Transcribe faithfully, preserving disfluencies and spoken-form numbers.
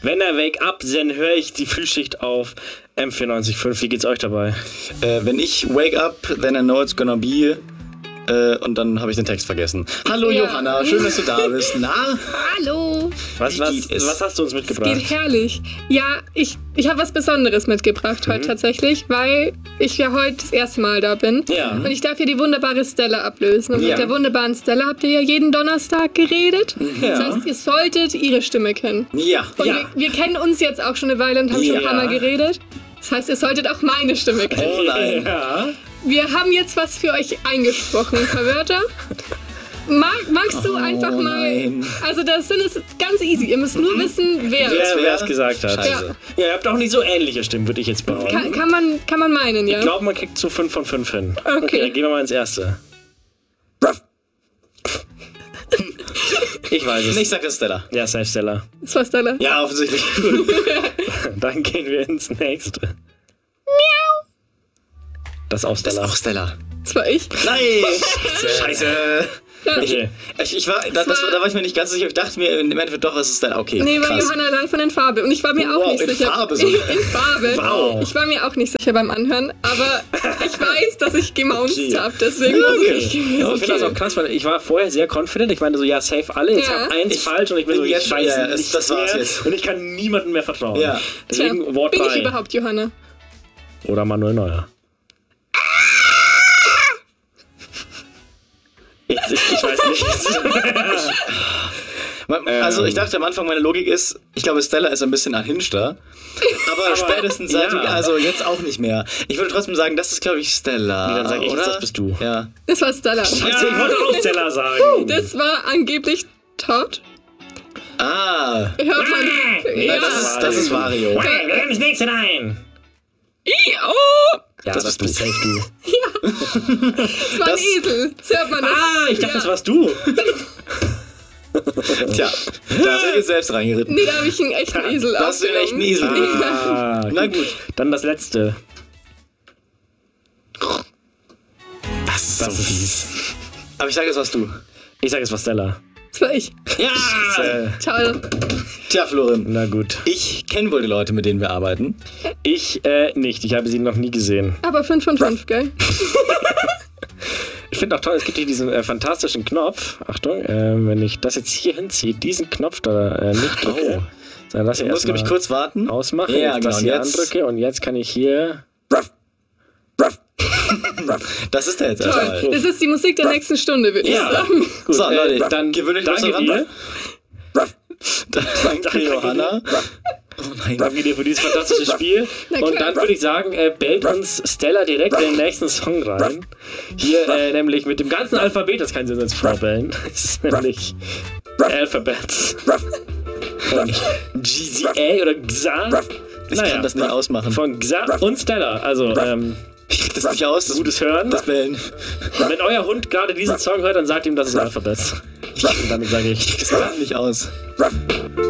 Wenn er Wake Up, dann höre ich die Frühschicht auf M vierundneunzig Komma fünf. Wie geht's euch dabei? Äh, wenn ich Wake Up, then I know it's gonna be... Äh, und dann habe ich den Text vergessen. Hallo ja. Johanna, schön, dass du da bist. Na? Hallo. Was, was, was hast du uns mitgebracht? Es geht herrlich. Ja, ich, ich habe was Besonderes mitgebracht mhm. heute tatsächlich, weil ich ja heute das erste Mal da bin. Ja. Und ich darf hier die wunderbare Stella ablösen. Und ja. mit der wunderbaren Stella habt ihr ja jeden Donnerstag geredet. Ja. Das heißt, ihr solltet ihre Stimme kennen. Ja. Und ja. Wir, wir kennen uns jetzt auch schon eine Weile und haben ja. schon ein paar Mal geredet. Das heißt, ihr solltet auch meine Stimme kennen. Oh nein. Ja. Wir haben jetzt was für euch eingesprochen, ein paar Wörter. Mag, magst du oh, einfach mal... Nein. Also das sind es ganz easy. Ihr müsst nur wissen, wer wer, es wer es gesagt hat. Scheiße. Ja. Ja, ihr habt auch nicht so ähnliche Stimmen, würde ich jetzt behaupten. Kann, kann, man, kann man meinen, ja? Ich glaube, man kriegt zu fünf von fünf hin. Okay. Okay, dann gehen wir mal ins Erste. Ich weiß es. Ich sag das Stella. Ja, safe Stella. Das war Stella. Ja, offensichtlich. Dann gehen wir ins Nächste. Das ist auch Stella. Das ist auch Stella. Das war ich. Nein! Scheiße. Okay. Ich, ich war, da, das war, da war ich mir nicht ganz sicher. Ich dachte mir im Endeffekt doch, es ist Stella. Okay, Nee, weil krass. Johanna allein von in Farbe. Und ich war mir Wow, auch nicht in sicher. Farbe sogar. In, in Farbe. Wow. Ich war mir auch nicht sicher beim Anhören. Aber ich weiß, dass ich gemaunzt Okay. habe. Deswegen Ja, muss okay. ich... Ja, ich finde das auch krass, weil ich war vorher sehr confident. Ich meinte so, ja, safe alle. Jetzt Ja. habe eins Ich falsch und ich bin so, bin ich jetzt- weiß ja, nicht das war's mehr jetzt. und ich kann niemandem mehr vertrauen. Ja. Deswegen Tja, Wort bin ich drei. überhaupt Johanna? Oder Manuel Neuer. Ich, ich, ich weiß nicht. Man- Also ich dachte am Anfang, meine Logik ist, ich glaube Stella ist ein bisschen unhinged da. Aber, aber spätestens seit, ja. also jetzt auch nicht mehr. Ich würde trotzdem sagen, das ist glaube ich Stella. Nee, dann sag ich, oder? das bist du. Ja. Das war Stella. Scheiße, ich wollte auch Stella sagen. Das war angeblich Todd. Ah. Hört man. Ja. Das ist, das ist Wario. Okay, wir nehmen das nächste rein. Oh, Ja, Das das, bist bist safe du. das war ein Das- Esel. Das hört man. Ah, ich dachte, Ja. das warst du. Tja, da hast du jetzt selbst reingeritten. Nee, da habe ich einen echten Esel Da hast du einen echten Esel geritten. Ah, Na gut. Dann das letzte. Das ist Das so ist fies. Aber ich sage, es warst du. Ich sag, es war Stella. Das war ich. Ja! Äh, Toll. Tja, Florin. na gut. Ich kenne wohl die Leute, mit denen wir arbeiten. Ich äh, nicht. Ich habe sie noch nie gesehen. Aber fünf von fünf, gell? Ich finde auch toll, es gibt hier diesen äh, fantastischen Knopf. Achtung, äh, wenn ich das jetzt hier hinziehe, diesen Knopf da äh, nicht drücke. Oh. Sondern das Ich hier muss, glaube ich, erstmal kurz warten. ausmachen, Ja, jetzt genau. das Und hier jetzt, andrücke und jetzt kann ich hier... das ist der jetzt Toll. erstmal. Das ist die Musik der nächsten Stunde, würde ich Ja. sagen. Gut, So, äh, Leute, dann gewöhnt euch danke was dir. Danke, Johanna. Oh nein. Danke dir für dieses fantastische Spiel. Na Und klar. dann würde ich sagen, äh, bellt uns Stella direkt in den nächsten Song rein. Hier äh, nämlich mit dem ganzen Alphabet, das kann sie uns jetzt vorbellen. Das ist nämlich Alphabets. Von G Z A oder X A. Ich kann das nicht ausmachen. Von X A und Stella. Also, ähm, Ich krieg das nicht aus. Das gutes Hören. Das Bellen. Und wenn euer Hund gerade diesen Song hört, dann sagt ihm, das ist Alphabets. Und damit sage ich... Das bleibt nicht aus.